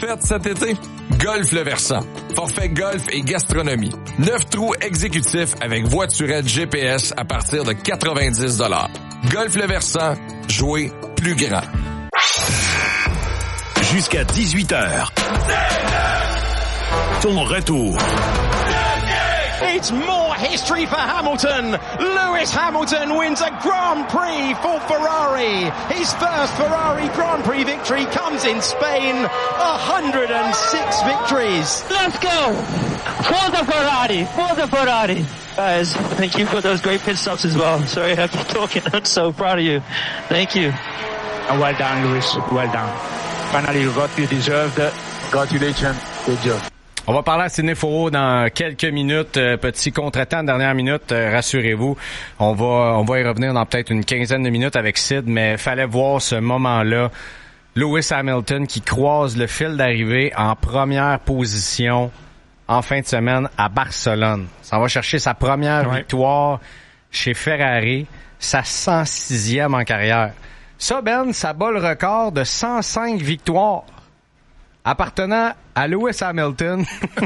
fête cet été? Golf Le Versant. Forfait golf et gastronomie. 9 trous exécutifs avec voiturette GPS à partir de 90 $. Golf Le Versant. Jouer plus grand. Jusqu'à 18h. Ton retour. It's more history for Hamilton. Lewis Hamilton wins a Grand Prix for Ferrari. His first Ferrari Grand Prix victory comes in Spain. 106 victories. Let's go! For the Ferrari! For the Ferrari! Guys, thank you for those great pit stops as well. Sorry I keep talking. I'm so proud of you. Thank you. And well done, Lewis. Well done. Finally, you got you deserved. Congratulations. Good job. On va parler à Sidney Fourreau dans quelques minutes. Petit contretemps de dernière minute, rassurez-vous. On va y revenir dans peut-être une quinzaine de minutes avec Sid, mais fallait voir ce moment-là. Lewis Hamilton qui croise le fil d'arrivée en première position en fin de semaine à Barcelone. Ça va chercher sa première victoire chez Ferrari, sa 106e en carrière. Ça, Ben, ça bat le record de 105 victoires appartenant à Lewis Hamilton.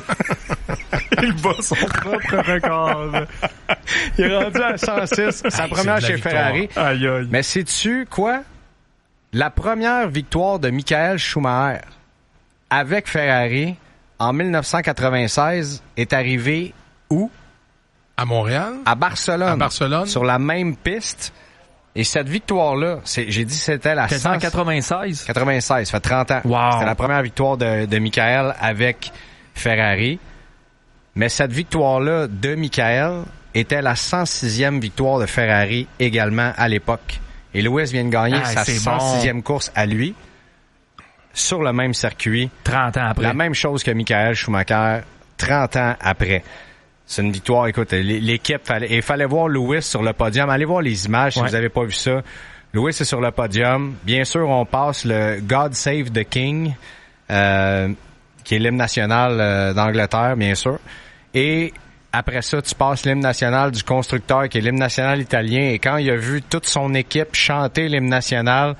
Il bat son propre record. Il est rendu à 106, sa première chez Ferrari. Aïe, aïe. Mais sais-tu quoi? La première victoire de Michael Schumacher avec Ferrari en 1996 est arrivée où? À Montréal? À Barcelone. À Barcelone. Sur la même piste. Et cette victoire-là, j'ai dit c'était la... C'était en 96? 96, ça fait 30 ans. Wow. C'était la première victoire de Michael avec Ferrari. Mais cette victoire-là de Michael était la 106e victoire de Ferrari également à l'époque. Et Lewis vient de gagner sa 106e course à lui sur le même circuit. 30 ans après. La même chose que Michael Schumacher, 30 ans après. C'est une victoire. Écoute, l'équipe, il fallait voir Lewis sur le podium. Allez voir les images si vous n'avez pas vu ça. Lewis est sur le podium. Bien sûr, on passe le God Save the King, qui est l'hymne national d'Angleterre, bien sûr. Et après ça, tu passes l'hymne national du constructeur, qui est l'hymne national italien. Et quand il a vu toute son équipe chanter l'hymne national,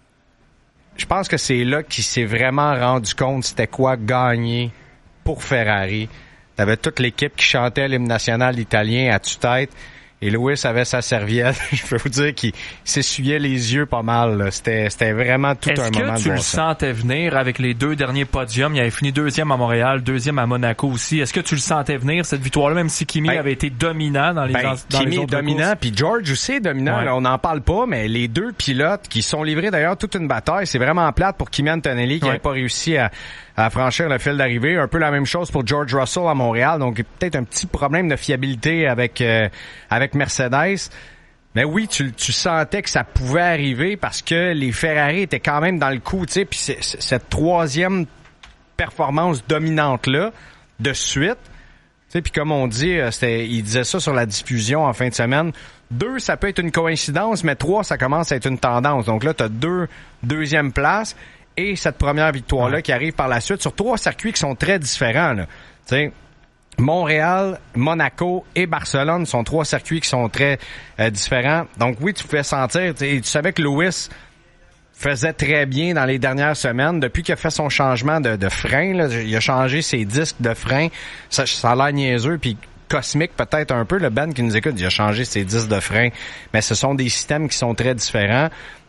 je pense que c'est là qu'il s'est vraiment rendu compte c'était quoi gagner pour Ferrari. T'avais toute l'équipe qui chantait l'hymne national italien à tue-tête. Et Lewis avait sa serviette. Je peux vous dire qu'il s'essuyait les yeux pas mal. Là. C'était vraiment tout un moment de voir ça. Est-ce que tu le sentais venir avec les deux derniers podiums? Il avait fini 2e à Montréal, 2e à Monaco aussi. Est-ce que tu le sentais venir, cette victoire-là, même si Kimi avait été dominant dans les autres Kimi est dominant, puis George aussi est dominant. Ouais. Là, on n'en parle pas, mais les deux pilotes qui sont livrés d'ailleurs toute une bataille, c'est vraiment plate pour Kimi Antonelli qui n'avait pas réussi à franchir le fil d'arrivée. Un peu la même chose pour George Russell à Montréal. Donc, peut-être un petit problème de fiabilité avec Mercedes. Mais oui, tu sentais que ça pouvait arriver parce que les Ferrari étaient quand même dans le coup, tu sais. Puis cette troisième performance dominante-là, de suite, tu sais, puis comme on dit, il disait ça sur la diffusion en fin de semaine. 2, ça peut être une coïncidence, mais 3, ça commence à être une tendance. Donc là, tu as 2 deuxième places et cette première victoire-là qui arrive par la suite sur 3 circuits qui sont très différents, là. Tu sais, Montréal, Monaco et Barcelone sont 3 circuits qui sont très différents. Donc oui, tu pouvais sentir, tu savais que Lewis faisait très bien dans les dernières semaines. Depuis qu'il a fait son changement de frein, là, il a changé ses disques de frein. Ça a l'air niaiseux, puis cosmique peut-être un peu. Le Ben qui nous écoute, il a changé ses disques de frein. Mais ce sont des systèmes qui sont très différents.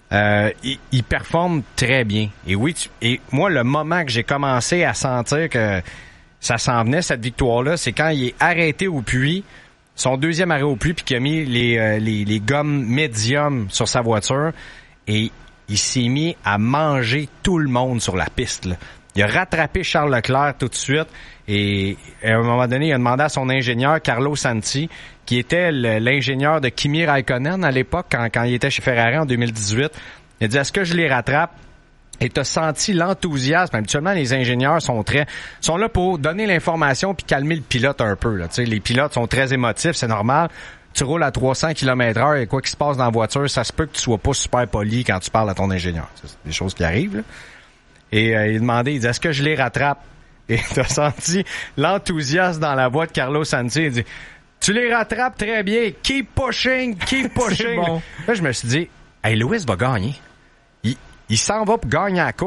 Il performe très bien. Et oui, et moi, le moment que j'ai commencé à sentir que ça s'en venait, cette victoire-là, c'est quand il est arrêté au puits, son deuxième arrêt au puits, puis qu'il a mis les gommes médium sur sa voiture, et il s'est mis à manger tout le monde sur la piste, là. Il a rattrapé Charles Leclerc tout de suite, et à un moment donné, il a demandé à son ingénieur, Carlo Santi, qui était l'ingénieur de Kimi Raikkonen à l'époque, quand il était chez Ferrari en 2018, il a dit, est-ce que je les rattrape? Et t'as senti l'enthousiasme. Habituellement, les ingénieurs sont là pour donner l'information puis calmer le pilote un peu, là. Tu sais, les pilotes sont très émotifs, c'est normal. Tu roules à 300 km/h et quoi qu'il se passe dans la voiture, ça se peut que tu sois pas super poli quand tu parles à ton ingénieur. C'est des choses qui arrivent, là. Et il demandait, il dit, est-ce que je les rattrape? Et t'as senti l'enthousiasme dans la voix de Carlo Santi. Il dit, tu les rattrapes très bien. Keep pushing, keep pushing. Bon. Là, je me suis dit, hey, Lewis va gagner. Il s'en va pour gagner la course.